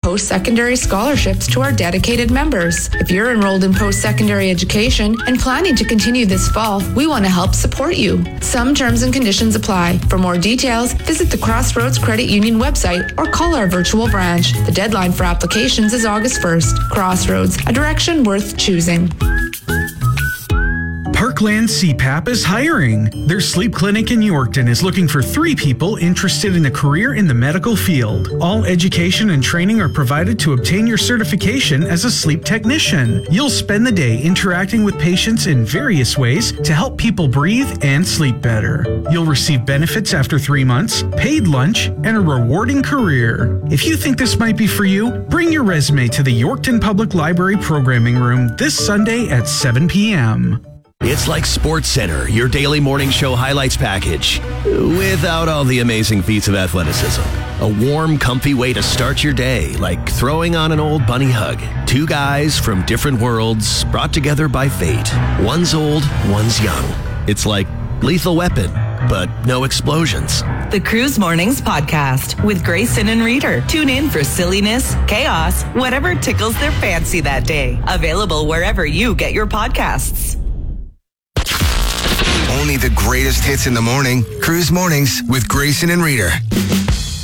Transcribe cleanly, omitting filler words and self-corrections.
post-secondary scholarships to our dedicated members. If you're enrolled in post-secondary education and planning to continue this fall, we want to help support you. Some terms and conditions apply. For more details, visit the Crossroads Credit Union website or call our virtual branch. The deadline for applications is August 1st. Crossroads, a direction worth choosing. Parkland CPAP is hiring. Their sleep clinic in Yorkton is looking for 3 people interested in a career in the medical field. All education and training are provided to obtain your certification as a sleep technician. You'll spend the day interacting with patients in various ways to help people breathe and sleep better. You'll receive benefits after 3 months, paid lunch, and a rewarding career. If you think this might be for you, bring your resume to the Yorkton Public Library Programming Room this Sunday at 7 p.m. It's like SportsCenter, your daily morning show highlights package, without all the amazing feats of athleticism. A warm, comfy way to start your day, like throwing on an old bunny hug. 2 guys from different worlds, brought together by fate. One's old, one's young. It's like Lethal Weapon, but no explosions. The Cruise Mornings Podcast with Grayson and Reader. Tune in for silliness, chaos, whatever tickles their fancy that day. Available wherever you get your podcasts. Only the greatest hits in the morning. Cruise Mornings with Grayson and Reader.